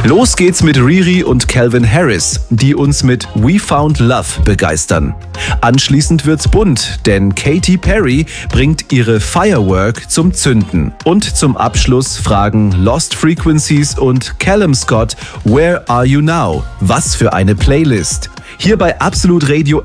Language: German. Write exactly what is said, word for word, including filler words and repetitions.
Los geht's mit Riri und Calvin Harris, die uns mit We Found Love begeistern. Anschließend wird's bunt, denn Katy Perry bringt ihre Firework zum Zünden. Und zum Abschluss fragen Lost Frequencies und Callum Scott Where Are You Now? Was für eine Playlist! Hier bei Absolut Radio